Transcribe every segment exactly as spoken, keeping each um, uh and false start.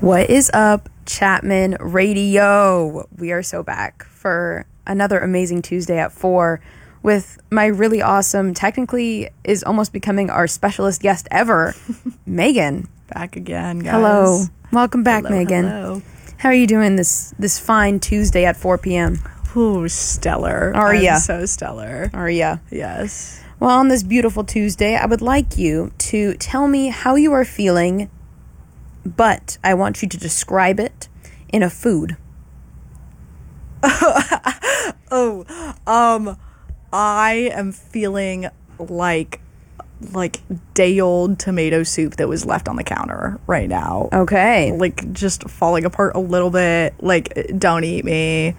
What is up, Chapman Radio? We are so back for another amazing Tuesday at four with my really awesome, technically is almost becoming our specialist guest ever, Megan. Back again, guys. Hello. Welcome back, hello, Megan. Hello. How are you doing this this fine Tuesday at four p.m.? Ooh, stellar. Are ya? So stellar. Are ya? Yes. Well, on this beautiful Tuesday, I would like you to tell me how you are feeling, but I want you to describe it in a food. oh, um, I am feeling like like day old tomato soup that was left on the counter right now. Okay. Like just falling apart a little bit. Like, don't eat me.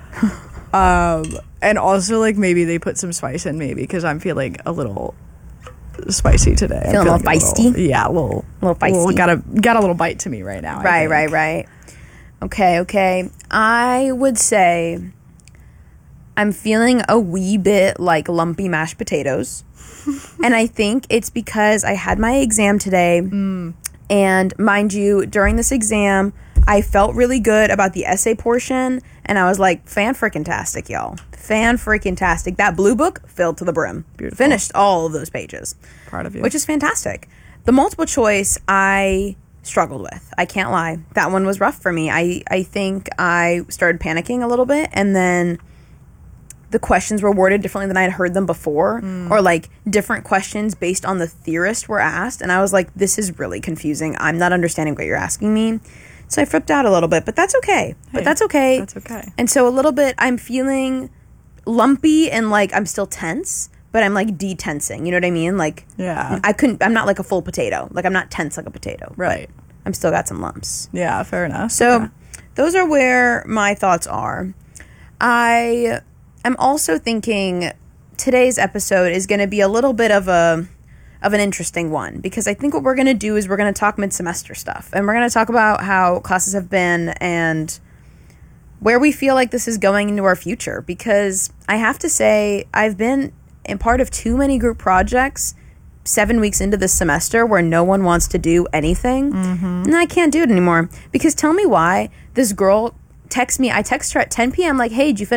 um, and also like maybe they put some spice in me because I'm feeling a little spicy today. I'm Feeling a little feeling feisty? little- yeah, a little, A little feisty. little- got a got a little bite to me right now. I Right, think. right, right. Okay, okay. I would say I'm feeling a wee bit like lumpy mashed potatoes. And I think it's because I had my exam today. Mm. And mind you, during this exam, I felt really good about the essay portion. And I was like, fan-freaking-tastic, y'all. Fan-freaking-tastic. That blue book filled to the brim. Beautiful. Finished all of those pages. Proud of you. Which is fantastic. The multiple choice I struggled with. I can't lie. That one was rough for me. I, I think I started panicking a little bit, and then the questions were worded differently than I had heard them before, Mm. or like different questions based on the theorist were asked, and I was like, this is really confusing. I'm not understanding what you're asking me. So I flipped out a little bit, but that's okay. but Hey, that's okay. That's okay. And so a little bit, I'm feeling lumpy and like I'm still tense, but I'm like detensing. You know what I mean? Like, Yeah. I couldn't, I'm not like a full potato. Like, I'm not tense like a potato. but Right. I'm still got some lumps. Yeah, fair enough. So Okay. those are where my thoughts are. I am also thinking today's episode is going to be a little bit of a of an interesting one, because I think what we're going to do is we're going to talk mid-semester stuff, and we're going to talk about how classes have been and where we feel like this is going into our future, because I have to say I've been in part of too many group projects seven weeks into this semester where no one wants to do anything. Mm-hmm. And I can't do it anymore, because tell me why this girl texts me. I text her at ten p.m. like, hey, did you finish